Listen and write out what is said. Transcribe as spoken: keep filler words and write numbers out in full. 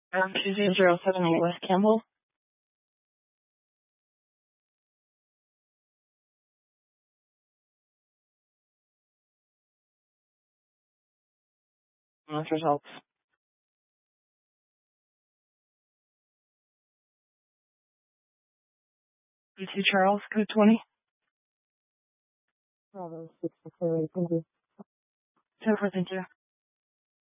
Um, two zero zero seven eight West Campbell. That's results. B two Charles, code twenty. Bravo, six, six, eight, thank you. ten four, thank you.